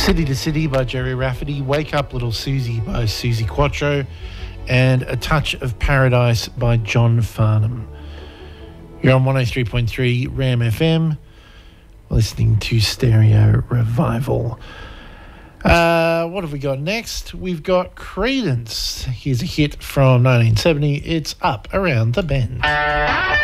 City to City by Jerry Rafferty, Wake Up Little Susie by Susie Quattro, and A Touch of Paradise by John Farnham. You're on 103.3 RAM FM, listening to Stereo Revival. What have we got next? We've got Creedence. Here's a hit from 1970. It's Up Around the Bend.